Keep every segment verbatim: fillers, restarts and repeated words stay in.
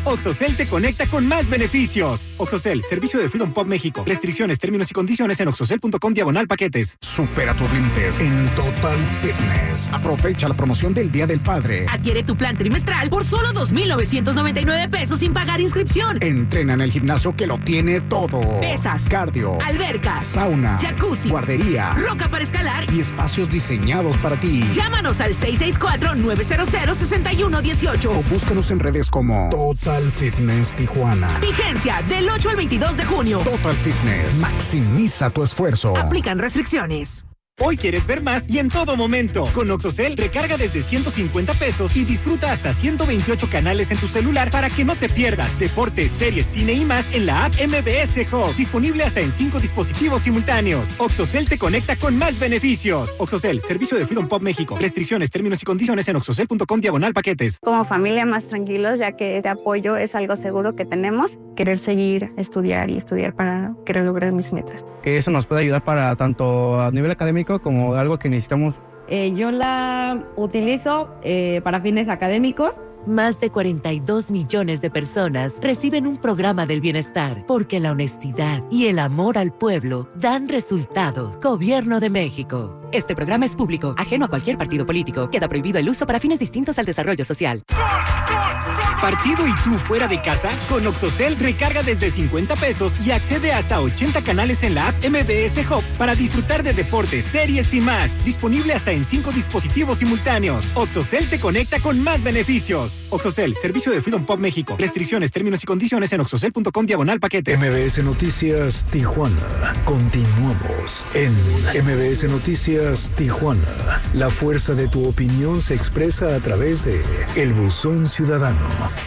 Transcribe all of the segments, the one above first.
Oxocel te conecta con más beneficios. Oxocel, servicio de Freedom Pop México. Restricciones, términos y condiciones en oxocel punto com diagonal paquetes. Supera tus límites en Total Fitness. Aprovecha la promoción del Día del Padre. Adquiere tu plan trimestral por solo dos mil novecientos noventa y nueve pesos sin pagar inscripción. Entrena en el gimnasio que lo tiene todo. Pesas, cardio, alberca, sauna, jacuzzi, guardería, roca para escalar y espacios diseñados para ti. Llámanos al seis seis cuatro, nueve cero cero, seis uno uno ocho o búscanos en redes como Total Fitness Tijuana. Vigencia del ocho al veintidós de junio. Total Fitness. Maximiza tu esfuerzo. Aplican restricciones. Hoy quieres ver más y en todo momento. Con Oxocel, recarga desde ciento cincuenta pesos y disfruta hasta ciento veintiocho canales en tu celular para que no te pierdas deportes, series, cine y más en la app M B S Hub. Disponible hasta en cinco dispositivos simultáneos. Oxocel te conecta con más beneficios. Oxocel, servicio de Freedom Pop México. Restricciones, términos y condiciones en oxocel punto com diagonal paquetes. Como familia más tranquilos, ya que este apoyo es algo seguro que tenemos. Querer seguir, estudiar y estudiar para querer lograr mis metas. Que eso nos puede ayudar para tanto a nivel académico como algo que necesitamos. Eh, yo la utilizo eh, para fines académicos. Más de cuarenta y dos millones de personas reciben un programa del bienestar porque la honestidad y el amor al pueblo dan resultados. Gobierno de México. Este programa es público, ajeno a cualquier partido político. Queda prohibido el uso para fines distintos al desarrollo social. ¿Partido y tú fuera de casa? Con Oxocel recarga desde cincuenta pesos y accede hasta ochenta canales en la app M B S Hub para disfrutar de deportes, series y más. Disponible hasta en cinco dispositivos simultáneos. Oxocel te conecta con más beneficios. Oxocel, servicio de Freedom Pop México. Restricciones, términos y condiciones en oxocel punto com diagonal paquetes. M B S Noticias Tijuana. Continuamos en M B S Noticias Tijuana. La fuerza de tu opinión se expresa a través de El Buzón Ciudadano.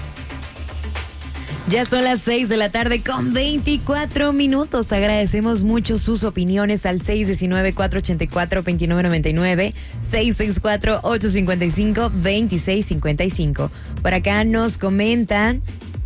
Ya son las seis de la tarde con veinticuatro minutos. Agradecemos mucho sus opiniones al seis uno nueve, cuatro ocho cuatro, dos nueve nueve nueve, seis seis cuatro, ocho cinco cinco, dos seis cinco cinco. Por acá nos comentan,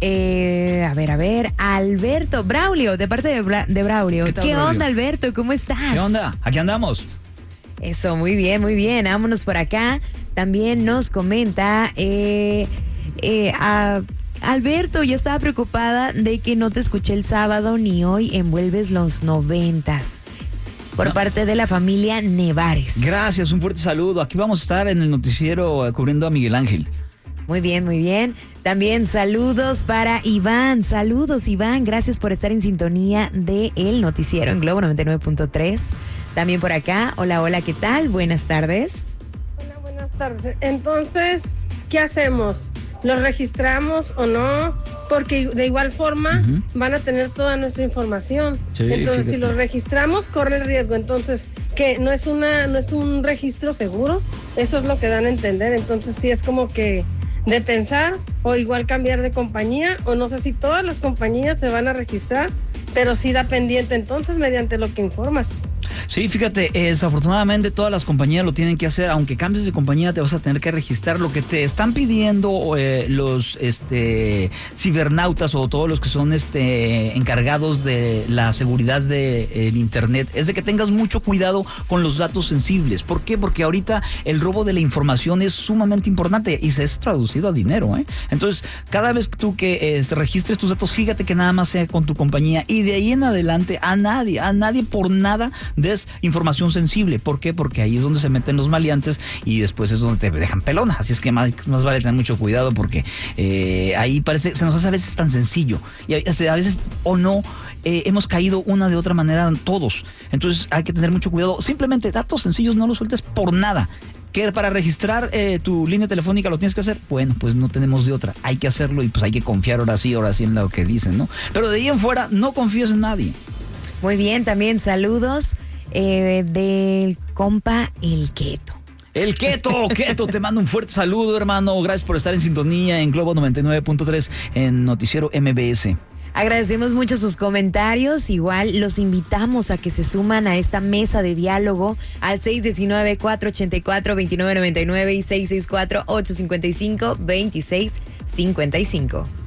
eh, a ver, a ver, Alberto, Braulio, de parte de, Bra- de Braulio. ¿Qué, tal, ¿Qué Braulio? Onda, Alberto? ¿Cómo estás? ¿Qué onda? Aquí andamos. Eso, muy bien, muy bien. Vámonos por acá. También nos comenta, eh, eh, a... Alberto, yo estaba preocupada de que no te escuché el sábado ni hoy envuelves los noventas. Por no. parte de la familia Nevares. Gracias, un fuerte saludo. Aquí vamos a estar en el noticiero eh, cubriendo a Miguel Ángel. Muy bien, muy bien. También saludos para Iván. Saludos, Iván. Gracias por estar en sintonía de El Noticiero en Globo noventa y nueve punto tres. También por acá. Hola, hola, ¿qué tal? Buenas tardes. Hola, buenas tardes. Entonces, ¿qué hacemos? ¿Los registramos o no? Porque de igual forma uh-huh. van a tener toda nuestra información. Sí, entonces, fíjate. Si los registramos, corre el riesgo. Entonces, ¿qué? ¿No es una, no es un registro seguro? Eso es lo que dan a entender. Entonces, sí es como que de pensar, o igual cambiar de compañía, o no sé si todas las compañías se van a registrar, pero sí da pendiente entonces mediante lo que informas. Sí, fíjate, eh, desafortunadamente todas las compañías lo tienen que hacer. Aunque cambies de compañía, te vas a tener que registrar. Lo que te están pidiendo eh, los este, cibernautas o todos los que son este, encargados de la seguridad del de, eh, internet es de que tengas mucho cuidado con los datos sensibles. ¿Por qué? Porque ahorita el robo de la información es sumamente importante y se es traducido a dinero, ¿eh? Entonces, cada vez que tú que eh, registres tus datos, fíjate que nada más sea con tu compañía y de ahí en adelante a nadie, a nadie por nada des información sensible. ¿Por qué? Porque ahí es donde se meten los maleantes y después es donde te dejan pelona. Así es que más, más vale tener mucho cuidado porque eh, ahí parece, se nos hace a veces tan sencillo y a, a veces o no eh, hemos caído una de otra manera todos. Entonces hay que tener mucho cuidado. Simplemente datos sencillos no los sueltes por nada. ¿Que para registrar eh, tu línea telefónica lo tienes que hacer? Bueno, pues no tenemos de otra. Hay que hacerlo y pues hay que confiar ahora sí, ahora sí en lo que dicen, ¿no? Pero de ahí en fuera no confíes en nadie. Muy bien, también saludos eh, del compa El Keto. El Keto, Keto, te mando un fuerte saludo, hermano. Gracias por estar en sintonía en Globo noventa y nueve punto tres en Noticiero M B S. Agradecemos mucho sus comentarios. Igual los invitamos a que se suman a esta mesa de diálogo al seis uno nueve, cuatro ocho cuatro, dos nueve nueve nueve y seis seis cuatro, ocho cinco cinco, dos seis cinco cinco.